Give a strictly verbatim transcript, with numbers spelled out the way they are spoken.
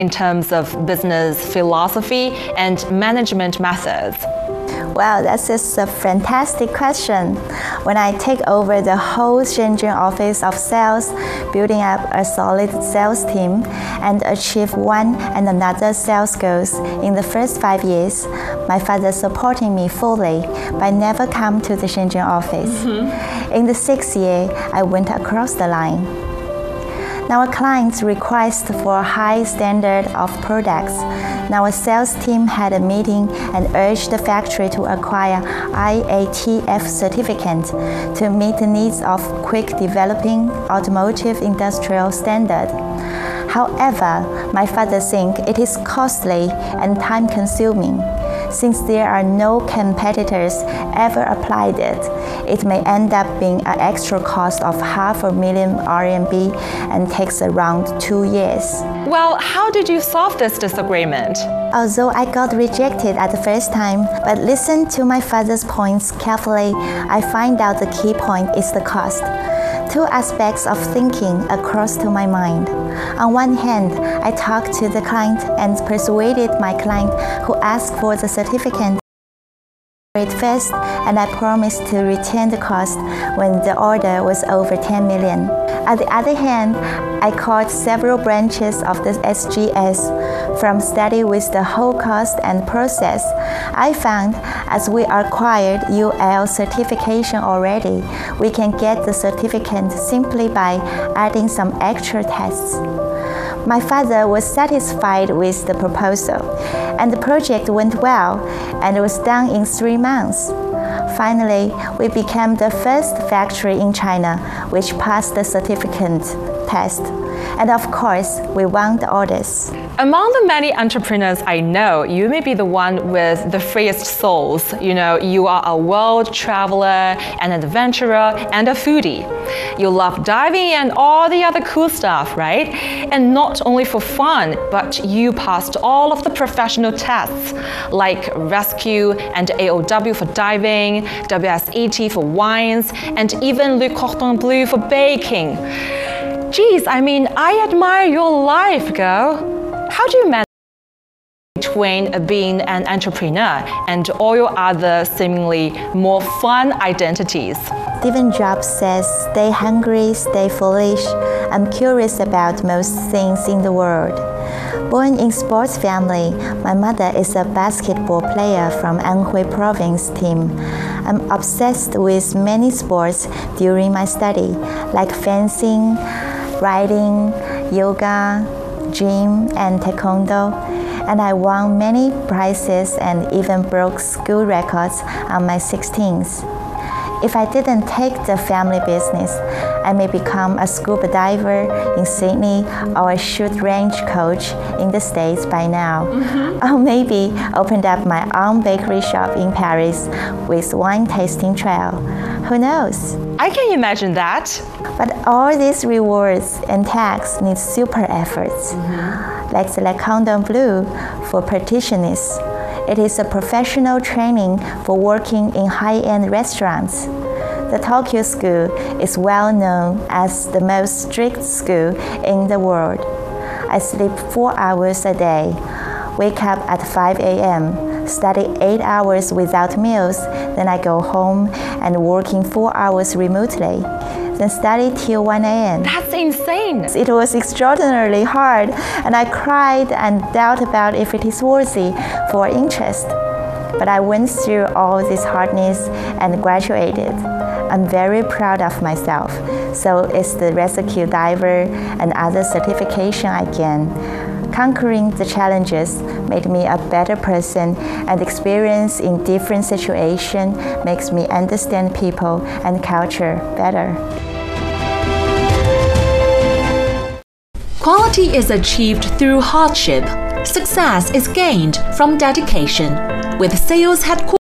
in terms of business philosophy and management methods? Wow, that's just a fantastic question. When I take over the whole Shenzhen office of sales, building up a solid sales team, and achieve one and another sales goals in the first five years, my father supporting me fully, but I never come to the Shenzhen office. Mm-hmm. In the sixth year, I went across the line. Now, our clients request for a high standard of products. Now, our sales team had a meeting and urged the factory to acquire I A T F certificate to meet the needs of quick developing automotive industrial standard. However, my father thinks it is costly and time-consuming. Since there are no competitors ever applied it, it may end up being an extra cost of half a million R M B and takes around two years. Well, how did you solve this disagreement? Although I got rejected at the first time, but listened to my father's points carefully, I find out the key point is the cost. Two aspects of thinking across to my mind. On one hand, I talked to the client and persuaded my client who asked for the certificate first, and I promised to return the cost when the order was over ten million. On the other hand, I called several branches of the S G S from study with the whole cost and process. I found as we acquired U L certification already, we can get the certificate simply by adding some extra tests. My father was satisfied with the proposal, and the project went well, and it was done in three months. Finally, we became the first factory in China which passed the certificate test. And of course, we won the orders. Among the many entrepreneurs I know, you may be the one with the freest souls. You know, you are a world traveler, an adventurer, and a foodie. You love diving and all the other cool stuff, right? And not only for fun, but you passed all of the professional tests, like rescue and A O W for diving, W S E T for wines, and even Le Cordon Bleu for baking. Geez, I mean, I admire your life, girl. How do you manage between being an entrepreneur and all your other seemingly more fun identities? Steve Jobs says, stay hungry, stay foolish. I'm curious about most things in the world. Born in sports family, my mother is a basketball player from Anhui province team. I'm obsessed with many sports during my study, like fencing, riding, yoga, gym, and taekwondo, and I won many prizes and even broke school records on my sixteenth. If I didn't take the family business, I may become a scuba diver in Sydney or a shoot range coach in the States by now. Mm-hmm. Or maybe opened up my own bakery shop in Paris with wine tasting trail. Who knows? I can imagine that. But all these rewards and tags need super efforts. Mm-hmm. Like the Le Cordon Bleu for practitioners. It is a professional training for working in high-end restaurants. The Tokyo School is well known as the most strict school in the world. I sleep four hours a day, wake up at five A M, study eight hours without meals, then I go home and working four hours remotely, then study till one A M That's insane! It was extraordinarily hard, and I cried and doubt about if it is worthy for interest. But I went through all this hardness and graduated. I'm very proud of myself. So it's the rescue diver and other certification I gained. Conquering the challenges made me a better person, and experience in different situations makes me understand people and culture better. Quality is achieved through hardship. Success is gained from dedication. With sales headquarters